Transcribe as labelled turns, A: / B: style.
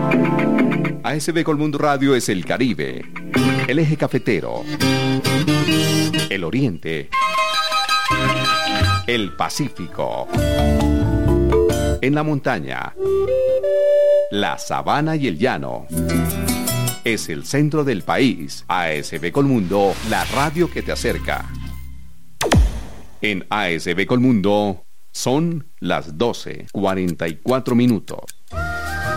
A: ASB Colmundo Radio es el Caribe, el eje cafetero, el Oriente, el Pacífico, en la montaña, la sabana y el llano. Es el centro del país. ASB Colmundo, la radio que te acerca. En ASB Colmundo son las 12:44 minutos.